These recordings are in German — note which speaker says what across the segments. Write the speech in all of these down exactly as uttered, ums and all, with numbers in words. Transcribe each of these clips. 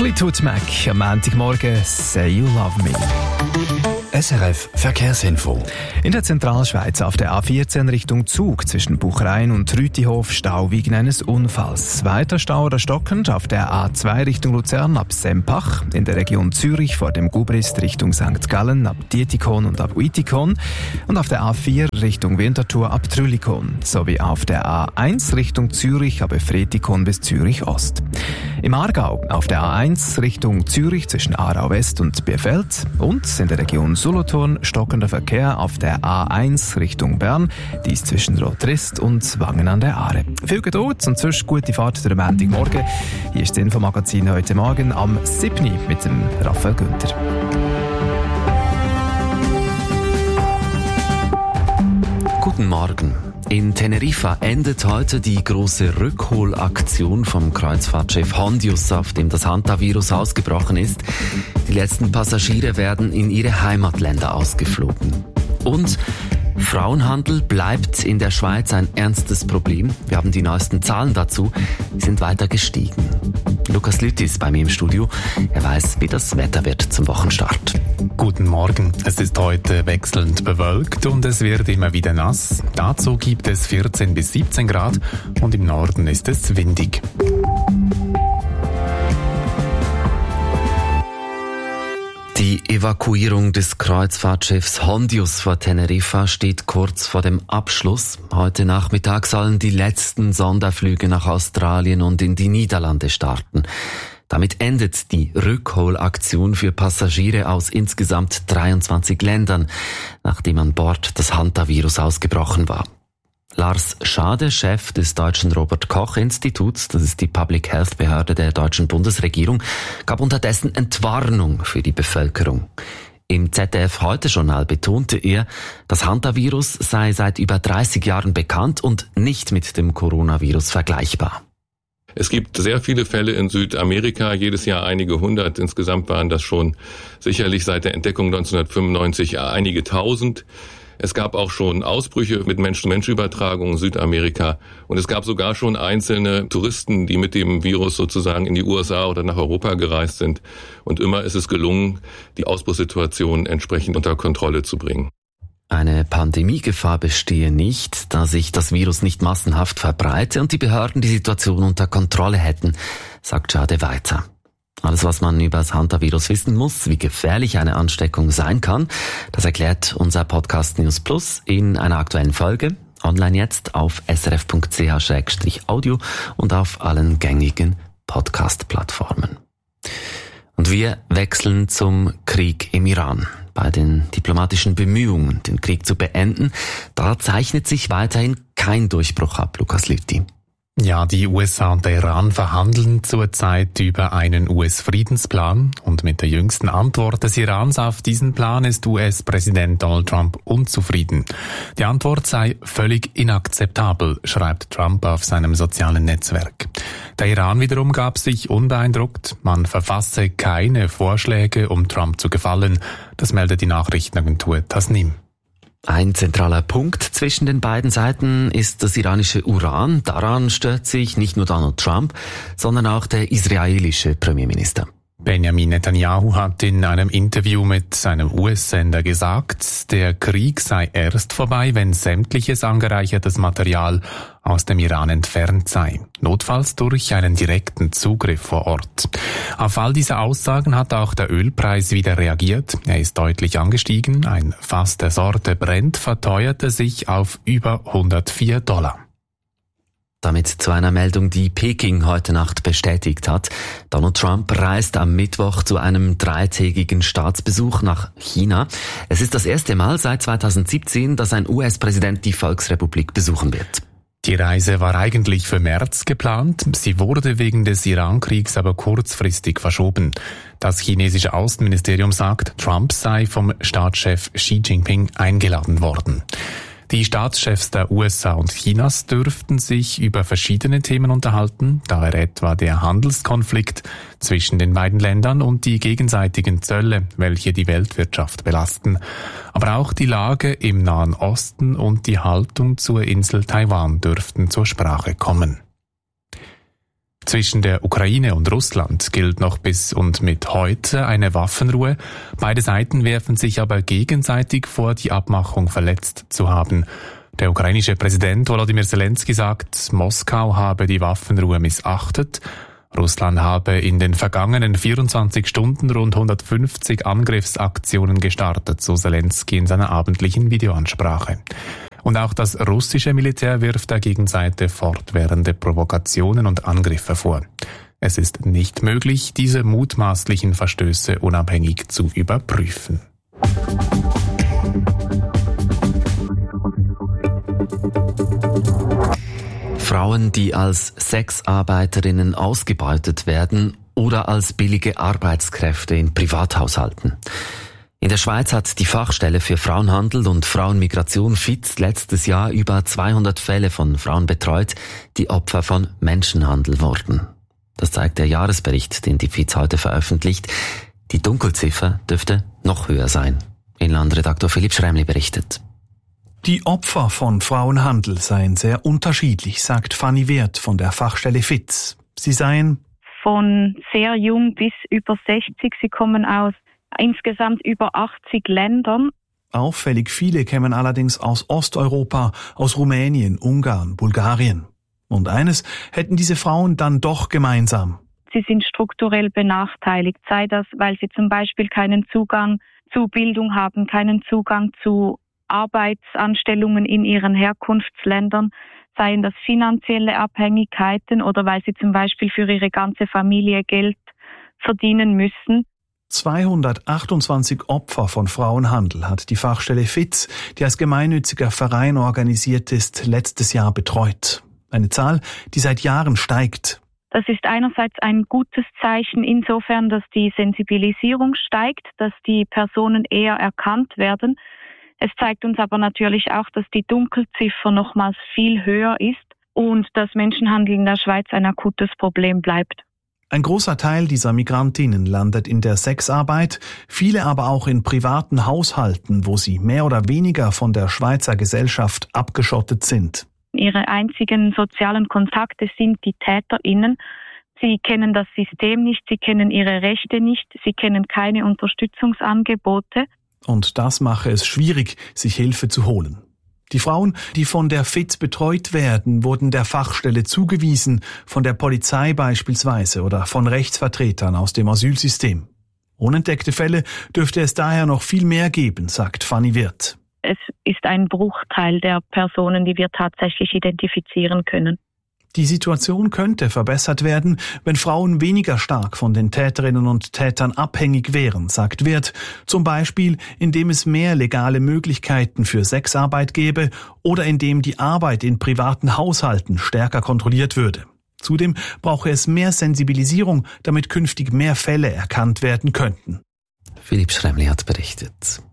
Speaker 1: Fleetwood Mac am Montagmorgen «Say You Love Me».
Speaker 2: S R F Verkehrsinfo.
Speaker 1: In der Zentralschweiz auf der A vierzehn Richtung Zug zwischen Buchrein und Rütihof Stau wegen eines Unfalls. Weiter Stau oder stockend auf der A zwei Richtung Luzern ab Sempach, in der Region Zürich vor dem Gubrist Richtung Sankt Gallen ab Dietikon und ab Uitikon und auf der A vier Richtung Winterthur ab Trülikon sowie auf der A eins Richtung Zürich ab Efretikon bis Zürich Ost. Im Aargau auf der A eins Richtung Zürich zwischen Aarau West und Bierfeld und in der Region Solothurn stockender Verkehr auf der A eins Richtung Bern, dies zwischen Rotrist und Wangen an der Aare. Viel Geduld und sonst gute Fahrt durch den Montagmorgen. Hier ist das Infomagazin heute Morgen am siebten mit dem Raphael Günther.
Speaker 3: Guten Morgen. In Teneriffa endet heute die große Rückholaktion vom Kreuzfahrtschiff Hondius, auf dem das Hantavirus ausgebrochen ist. Die letzten Passagiere werden in ihre Heimatländer ausgeflogen. Und Frauenhandel bleibt in der Schweiz ein ernstes Problem. Wir haben die neuesten Zahlen dazu. Die sind weiter gestiegen. Lukas Lüthi ist bei mir im Studio. Er weiß, wie das Wetter wird zum Wochenstart.
Speaker 4: Guten Morgen. Es ist heute wechselnd bewölkt und es wird immer wieder nass. Dazu gibt es vierzehn bis siebzehn Grad und im Norden ist es windig.
Speaker 3: Die Evakuierung des Kreuzfahrtschiffs Hondius vor Teneriffa steht kurz vor dem Abschluss. Heute Nachmittag sollen die letzten Sonderflüge nach Australien und in die Niederlande starten. Damit endet die Rückholaktion für Passagiere aus insgesamt dreiundzwanzig Ländern, nachdem an Bord das Hantavirus ausgebrochen war. Lars Schade, Chef des deutschen Robert-Koch-Instituts, das ist die Public Health Behörde der deutschen Bundesregierung, gab unterdessen Entwarnung für die Bevölkerung. Im Z D F-Heute-Journal betonte er, das Hantavirus sei seit über dreißig Jahren bekannt und nicht mit dem Coronavirus vergleichbar.
Speaker 5: Es gibt sehr viele Fälle in Südamerika, jedes Jahr einige hundert. Insgesamt waren das schon sicherlich seit der Entdeckung neunzehnhundertfünfundneunzig einige tausend. Es gab auch schon Ausbrüche mit Mensch-zu-Mensch-Übertragungen in Südamerika. Und es gab sogar schon einzelne Touristen, die mit dem Virus sozusagen in die U S A oder nach Europa gereist sind. Und immer ist es gelungen, die Ausbruchssituation entsprechend unter Kontrolle zu bringen.
Speaker 3: Eine Pandemiegefahr bestehe nicht, da sich das Virus nicht massenhaft verbreite und die Behörden die Situation unter Kontrolle hätten, sagt Schade weiter. Alles, was man über das Hantavirus wissen muss, wie gefährlich eine Ansteckung sein kann, das erklärt unser Podcast News Plus in einer aktuellen Folge. Online jetzt auf s r f punkt c h slash audio und auf allen gängigen Podcast-Plattformen. Und wir wechseln zum Krieg im Iran. Bei den diplomatischen Bemühungen, den Krieg zu beenden, da zeichnet sich weiterhin kein Durchbruch ab, Lukas Lüthi.
Speaker 4: Ja, die U S A und der Iran verhandeln zurzeit über einen U S-Friedensplan und mit der jüngsten Antwort des Irans auf diesen Plan ist U S-Präsident Donald Trump unzufrieden. Die Antwort sei völlig inakzeptabel, schreibt Trump auf seinem sozialen Netzwerk. Der Iran wiederum gab sich unbeeindruckt, man verfasse keine Vorschläge, um Trump zu gefallen. Das meldet die Nachrichtenagentur Tasnim.
Speaker 3: Ein zentraler Punkt zwischen den beiden Seiten ist das iranische Uran. Daran stört sich nicht nur Donald Trump, sondern auch der israelische Premierminister.
Speaker 4: Benjamin Netanyahu hat in einem Interview mit seinem U S-Sender gesagt, der Krieg sei erst vorbei, wenn sämtliches angereichertes Material aus dem Iran entfernt sei, notfalls durch einen direkten Zugriff vor Ort. Auf all diese Aussagen hat auch der Ölpreis wieder reagiert. Er ist deutlich angestiegen. Ein Fass der Sorte Brent verteuerte sich auf über hundertvier Dollar.
Speaker 3: Damit zu einer Meldung, die Peking heute Nacht bestätigt hat. Donald Trump reist am Mittwoch zu einem dreitägigen Staatsbesuch nach China. Es ist das erste Mal seit zweitausendsiebzehn, dass ein U S-Präsident die Volksrepublik besuchen wird.
Speaker 4: Die Reise war eigentlich für März geplant. Sie wurde wegen des Iran-Kriegs aber kurzfristig verschoben. Das chinesische Außenministerium sagt, Trump sei vom Staatschef Xi Jinping eingeladen worden. Die Staatschefs der U S A und Chinas dürften sich über verschiedene Themen unterhalten, da er etwa der Handelskonflikt zwischen den beiden Ländern und die gegenseitigen Zölle, welche die Weltwirtschaft belasten, aber auch die Lage im Nahen Osten und die Haltung zur Insel Taiwan dürften zur Sprache kommen. Zwischen der Ukraine und Russland gilt noch bis und mit heute eine Waffenruhe. Beide Seiten werfen sich aber gegenseitig vor, die Abmachung verletzt zu haben. Der ukrainische Präsident Volodymyr Zelensky sagt, Moskau habe die Waffenruhe missachtet. Russland habe in den vergangenen vierundzwanzig Stunden rund hundertfünfzig Angriffsaktionen gestartet, so Zelensky in seiner abendlichen Videoansprache. Und auch das russische Militär wirft der Gegenseite fortwährende Provokationen und Angriffe vor. Es ist nicht möglich, diese mutmaßlichen Verstöße unabhängig zu überprüfen.
Speaker 3: Frauen, die als Sexarbeiterinnen ausgebeutet werden oder als billige Arbeitskräfte in Privathaushalten. In der Schweiz hat die Fachstelle für Frauenhandel und Frauenmigration F I Z letztes Jahr über zweihundert Fälle von Frauen betreut, die Opfer von Menschenhandel wurden. Das zeigt der Jahresbericht, den die F I Z heute veröffentlicht. Die Dunkelziffer dürfte noch höher sein. Inlandredaktor Philipp Schremli berichtet.
Speaker 6: Die Opfer von Frauenhandel seien sehr unterschiedlich, sagt Fanny Wirth von der Fachstelle F I Z. Sie seien
Speaker 7: von sehr jung bis über sechzig. Sie kommen aus insgesamt über achtzig Ländern.
Speaker 6: Auffällig viele kämen allerdings aus Osteuropa, aus Rumänien, Ungarn, Bulgarien. Und eines hätten diese Frauen dann doch gemeinsam.
Speaker 7: Sie sind strukturell benachteiligt, sei das, weil sie zum Beispiel keinen Zugang zu Bildung haben, keinen Zugang zu Arbeitsanstellungen in ihren Herkunftsländern, seien das finanzielle Abhängigkeiten oder weil sie zum Beispiel für ihre ganze Familie Geld verdienen müssen.
Speaker 6: zweihundertachtundzwanzig Opfer von Frauenhandel hat die Fachstelle F I Z, die als gemeinnütziger Verein organisiert ist, letztes Jahr betreut. Eine Zahl, die seit Jahren steigt.
Speaker 7: Das ist einerseits ein gutes Zeichen insofern, dass die Sensibilisierung steigt, dass die Personen eher erkannt werden. Es zeigt uns aber natürlich auch, dass die Dunkelziffer nochmals viel höher ist und dass Menschenhandel in der Schweiz ein akutes Problem bleibt.
Speaker 6: Ein großer Teil dieser Migrantinnen landet in der Sexarbeit, viele aber auch in privaten Haushalten, wo sie mehr oder weniger von der Schweizer Gesellschaft abgeschottet sind.
Speaker 7: Ihre einzigen sozialen Kontakte sind die TäterInnen. Sie kennen das System nicht, sie kennen ihre Rechte nicht, sie kennen keine Unterstützungsangebote.
Speaker 6: Und das mache es schwierig, sich Hilfe zu holen. Die Frauen, die von der F I Z betreut werden, wurden der Fachstelle zugewiesen, von der Polizei beispielsweise oder von Rechtsvertretern aus dem Asylsystem. Unentdeckte Fälle dürfte es daher noch viel mehr geben, sagt Fanny Wirth.
Speaker 7: Es ist ein Bruchteil der Personen, die wir tatsächlich identifizieren können.
Speaker 6: Die Situation könnte verbessert werden, wenn Frauen weniger stark von den Täterinnen und Tätern abhängig wären, sagt Wirth. Zum Beispiel, indem es mehr legale Möglichkeiten für Sexarbeit gäbe oder indem die Arbeit in privaten Haushalten stärker kontrolliert würde. Zudem brauche es mehr Sensibilisierung, damit künftig mehr Fälle erkannt werden könnten.
Speaker 3: Philipp Schremli hat berichtet.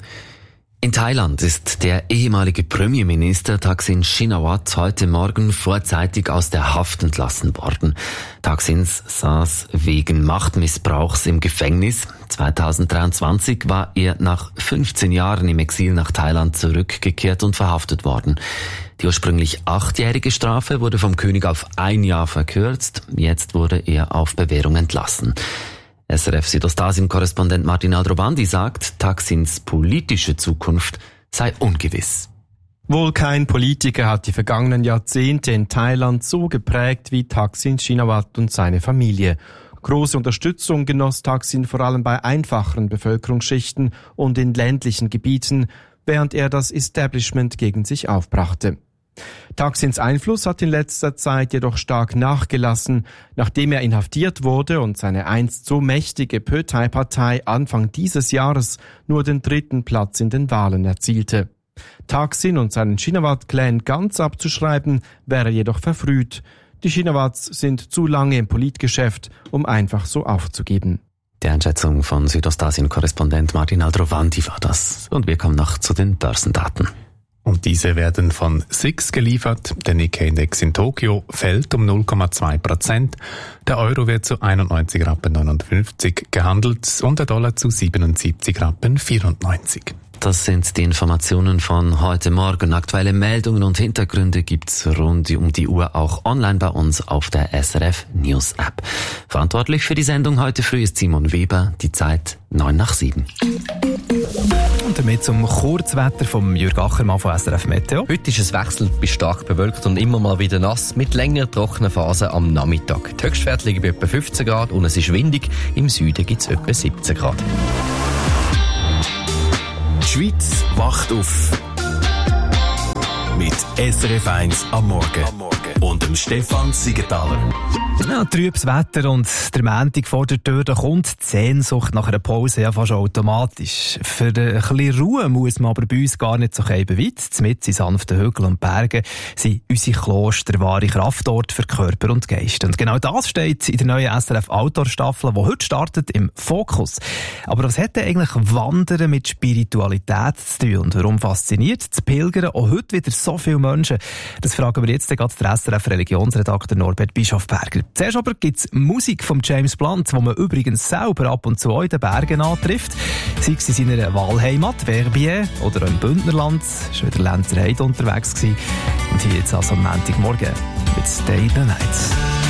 Speaker 3: In Thailand ist der ehemalige Premierminister Thaksin Shinawatra heute Morgen vorzeitig aus der Haft entlassen worden. Thaksin saß wegen Machtmissbrauchs im Gefängnis. zweitausenddreiundzwanzig war er nach fünfzehn Jahren im Exil nach Thailand zurückgekehrt und verhaftet worden. Die ursprünglich achtjährige Strafe wurde vom König auf ein Jahr verkürzt. Jetzt wurde er auf Bewährung entlassen. S R F Südostasien-Korrespondent Martin Aldrovandi sagt, Thaksins politische Zukunft sei ungewiss.
Speaker 8: Wohl kein Politiker hat die vergangenen Jahrzehnte in Thailand so geprägt wie Thaksin Shinawatra und seine Familie. Große Unterstützung genoss Thaksin vor allem bei einfacheren Bevölkerungsschichten und in ländlichen Gebieten, während er das Establishment gegen sich aufbrachte. Thaksins Einfluss hat in letzter Zeit jedoch stark nachgelassen, nachdem er inhaftiert wurde und seine einst so mächtige Pheu Thai-Partei Anfang dieses Jahres nur den dritten Platz in den Wahlen erzielte. Thaksin und seinen Shinawatra-Clan ganz abzuschreiben, wäre jedoch verfrüht. Die Shinawatras sind zu lange im Politgeschäft, um einfach so aufzugeben.
Speaker 3: Die Einschätzung von Südostasien-Korrespondent Martin Aldrovandi war das. Und wir kommen noch zu den Börsendaten.
Speaker 4: Und diese werden von S I X geliefert. Der Nikkei-Index in Tokio fällt um null Komma zwei Prozent. Der Euro wird zu einundneunzig Rappen neunundfünfzig gehandelt und der Dollar zu siebenundsiebzig Rappen vierundneunzig.
Speaker 3: Das sind die Informationen von heute Morgen. Aktuelle Meldungen und Hintergründe gibt's rund um die Uhr auch online bei uns auf der S R F News App. Verantwortlich für die Sendung heute früh ist Simon Weber. Die Zeit neun nach sieben.
Speaker 1: Und damit zum Kurzwetter vom Jürg Achermann von S R F Meteo.
Speaker 9: Heute ist es wechselnd bis stark bewölkt und immer mal wieder nass mit länger trockenen Phasen am Nachmittag. Die Höchstwerte liegen bei etwa fünfzehn Grad und es ist windig. Im Süden gibt es etwa siebzehn Grad.
Speaker 2: Die Schweiz wacht auf. Mit S R F eins am Morgen. Und dem Stefan Siegenthaler.
Speaker 1: Ja, trübes Wetter und der Montag vor der Tür, da kommt die Sehnsucht nach einer Pause ja fast automatisch. Für ein bisschen Ruhe muss man aber bei uns gar nicht so weit. Mitten in sanften Hügeln und Bergen sind unsere Kloster wahre Kraftort für Körper und Geist. Und genau das steht in der neuen S R F Outdoor-Staffel, die heute startet, im Fokus. Aber was hat denn eigentlich Wandern mit Spiritualität zu tun? Und warum fasziniert das Pilgern auch heute wieder so viele Menschen? Das fragen wir jetzt gerade der S R F-Religionsredakteur Norbert Bischofberger. Zuerst aber gibt es Musik von James Blunt, die man übrigens selber ab und zu auch in den Bergen antrifft. Sei es in seiner Wahlheimat, Verbier, oder auch im Bündnerland. Es war wieder Lenzer Heide unterwegs gewesen. Und hier jetzt also am Montagmorgen mit Stay the Night.